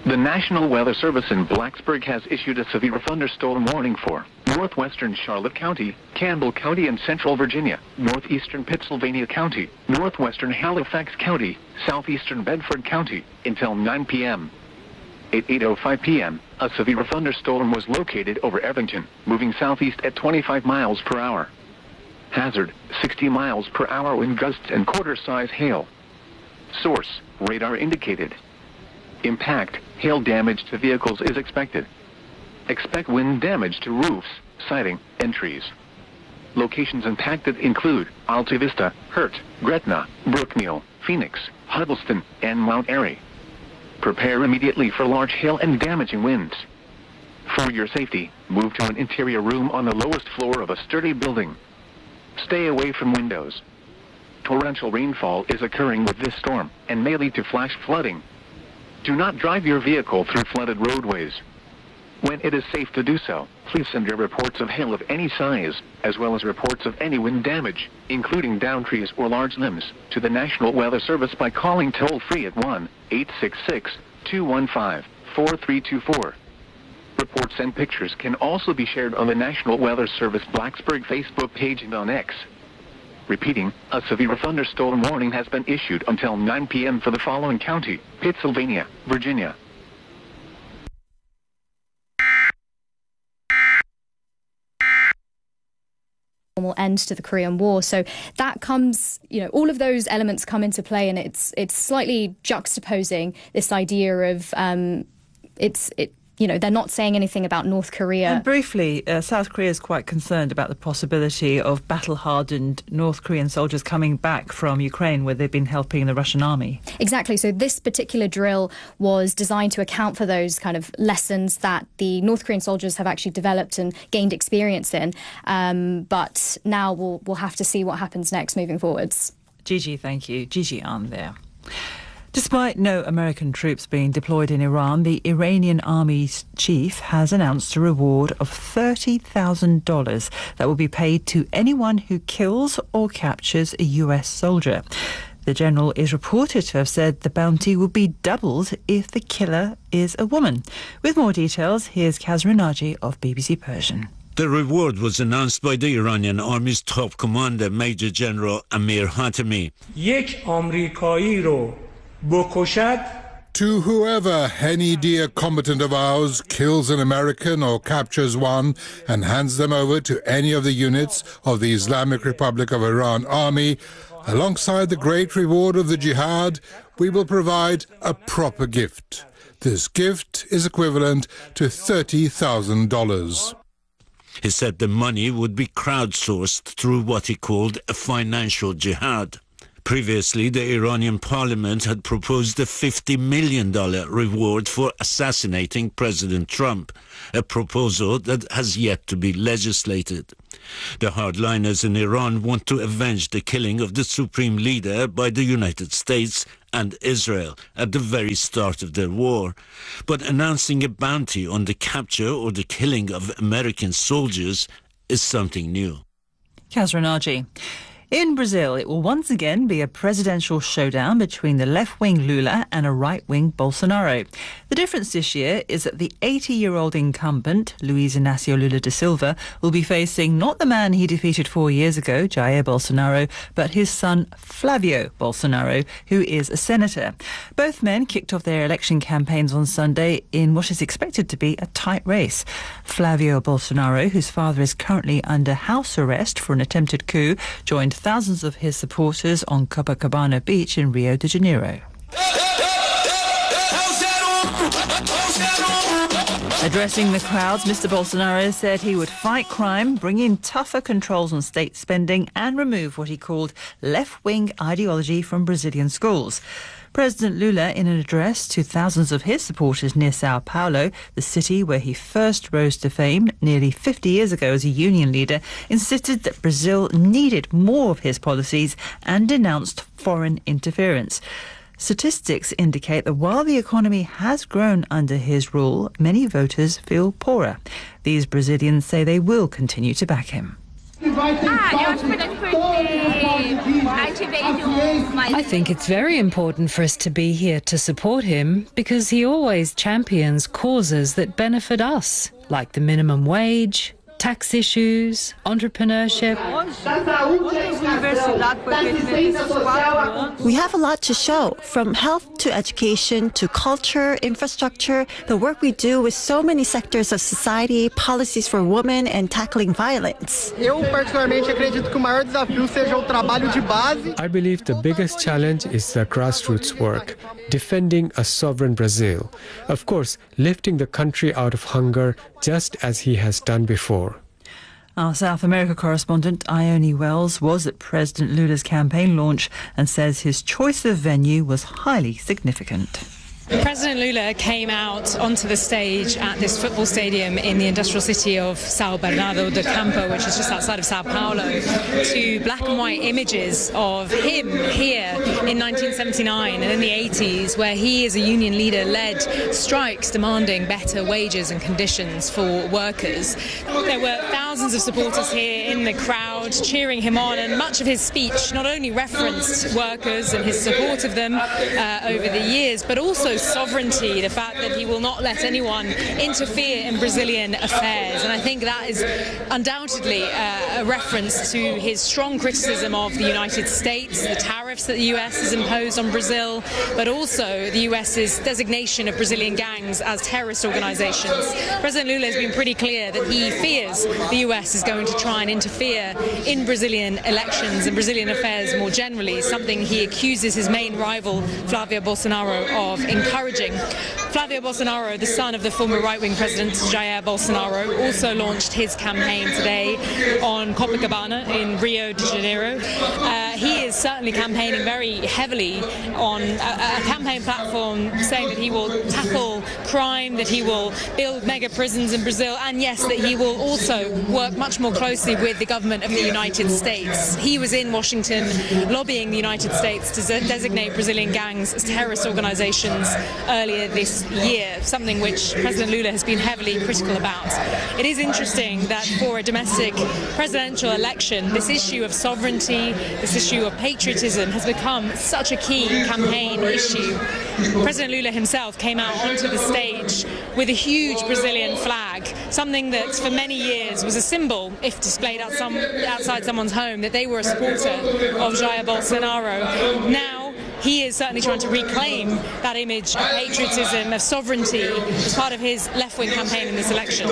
The National Weather Service in Blacksburg has issued a severe thunderstorm warning for northwestern Charlotte County, Campbell County and Central Virginia, northeastern Pittsylvania County, northwestern Halifax County, southeastern Bedford County, until 9 p.m. At 8:05 p.m., a severe thunderstorm was located over Evington, moving southeast at 25 miles per hour. Hazard, 60 miles per hour wind gusts and quarter-size hail. Source, radar indicated. Impact, hail damage to vehicles is expected. Expect wind damage to roofs, siding, and trees. Locations impacted include Alta Vista, Hurt, Gretna, Brookneal, Phoenix, Huddleston, and Mount Airy. Prepare immediately for large hail and damaging winds. For your safety, move to an interior room on the lowest floor of a sturdy building. Stay away from windows. Torrential rainfall is occurring with this storm and may lead to flash flooding. Do not drive your vehicle through flooded roadways. When it is safe to do so, please send your reports of hail of any size, as well as reports of any wind damage, including downed trees or large limbs, to the National Weather Service by calling toll-free at 1-866-215-4324. Reports and pictures can also be shared on the National Weather Service Blacksburg Facebook page and on X. Repeating, a severe thunderstorm warning has been issued until 9 p.m. for the following county: Pittsylvania, Virginia. Formal end to the Korean War. So that comes, all of those elements come into play, and it's slightly juxtaposing this idea of they're not saying anything about North Korea. And briefly, South Korea is quite concerned about the possibility of battle-hardened North Korean soldiers coming back from Ukraine, where they've been helping the Russian army. Exactly. So this particular drill was designed to account for those kind of lessons that the North Korean soldiers have actually developed and gained experience in. But now we'll have to see what happens next moving forwards. Gigi, thank you. Gigi Ahn there. Despite no American troops being deployed in Iran, the Iranian army's chief has announced a reward of $30,000 that will be paid to anyone who kills or captures a US soldier. The general is reported to have said the bounty will be doubled if the killer is a woman. With more details, here's Kazra Naji of BBC Persian. The reward was announced by the Iranian Army's top commander, Major General Amir Hatami. یک آمریکایی رو To whoever any dear combatant of ours kills an American or captures one and hands them over to any of the units of the Islamic Republic of Iran Army, alongside the great reward of the jihad, we will provide a proper gift. This gift is equivalent to $30,000. He said the money would be crowdsourced through what he called a financial jihad. Previously, the Iranian parliament had proposed a $50 million reward for assassinating President Trump, a proposal that has yet to be legislated. The hardliners in Iran want to avenge the killing of the supreme leader by the United States and Israel at the very start of their war. But announcing a bounty on the capture or the killing of American soldiers is something new. Kazra Naji. In Brazil, it will once again be a presidential showdown between the left-wing Lula and a right-wing Bolsonaro. The difference this year is that the 80-year-old incumbent, Luiz Inácio Lula da Silva, will be facing not the man he defeated 4 years ago, Jair Bolsonaro, but his son Flavio Bolsonaro, who is a senator. Both men kicked off their election campaigns on Sunday in what is expected to be a tight race. Flavio Bolsonaro, whose father is currently under house arrest for an attempted coup, joined thousands of his supporters on Copacabana Beach in Rio de Janeiro. Addressing the crowds, Mr. Bolsonaro said he would fight crime, bring in tougher controls on state spending and remove what he called left-wing ideology from Brazilian schools. President Lula, in an address to thousands of his supporters near Sao Paulo, the city where he first rose to fame nearly 50 years ago as a union leader, insisted that Brazil needed more of his policies and denounced foreign interference. Statistics indicate that while the economy has grown under his rule, many voters feel poorer. These Brazilians say they will continue to back him. I think it's very important for us to be here to support him because he always champions causes that benefit us, like the minimum wage, tax issues, entrepreneurship. We have a lot to show, from health to education to culture, infrastructure, the work we do with so many sectors of society, policies for women, and tackling violence. I believe the biggest challenge is the grassroots work, defending a sovereign Brazil. Of course, lifting the country out of hunger, just as he has done before. Our South America correspondent, Ione Wells, was at President Lula's campaign launch and says his choice of venue was highly significant. President Lula came out onto the stage at this football stadium in the industrial city of São Bernardo do Campo, which is just outside of Sao Paulo, to black and white images of him here in 1979 and in the 80s, where he as a union leader led strikes demanding better wages and conditions for workers. There were thousands of supporters here in the crowd cheering him on, and much of his speech not only referenced workers and his support of them over the years, but also sovereignty, the fact that he will not let anyone interfere in Brazilian affairs. And I think that is undoubtedly a reference to his strong criticism of the United States, the tariffs that the US has imposed on Brazil, but also the US's designation of Brazilian gangs as terrorist organizations. President Lula has been pretty clear that he fears the US is going to try and interfere in Brazilian elections and Brazilian affairs more generally, something he accuses his main rival, Flavio Bolsonaro, of encouraging. Flavio Bolsonaro, the son of the former right-wing president Jair Bolsonaro, also launched his campaign today on Copacabana in Rio de Janeiro. He is certainly campaigning very heavily on a campaign platform saying that he will tackle crime, that he will build mega prisons in Brazil, and yes, that he will also work much more closely with the government of the United States. He was in Washington lobbying the United States to designate Brazilian gangs as terrorist organizations earlier this year, something which President Lula has been heavily critical about. It is interesting that for a domestic presidential election, this issue of sovereignty, this issue of patriotism has become such a key campaign issue. President Lula himself came out onto the stage with a huge Brazilian flag, something that for many years was a symbol, if displayed outside someone's home, that they were a supporter of Jair Bolsonaro. Now, he is certainly trying to reclaim that image of patriotism, of sovereignty, as part of his left-wing campaign in this election.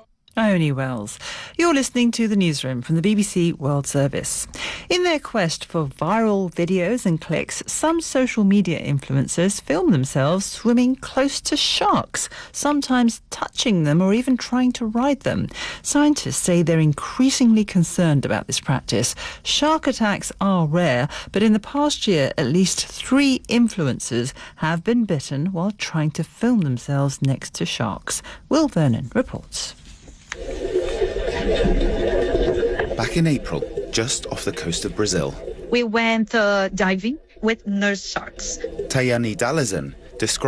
Ione Wells. You're listening to the newsroom from the BBC World Service. In their quest for viral videos and clicks, some social media influencers film themselves swimming close to sharks, sometimes touching them or even trying to ride them. Scientists say they're increasingly concerned about this practice. Shark attacks are rare, but in the past year, at least 3 influencers have been bitten while trying to film themselves next to sharks. Will Vernon reports. Back in April, just off the coast of Brazil, we went diving with nurse sharks. Tayani Dalazan described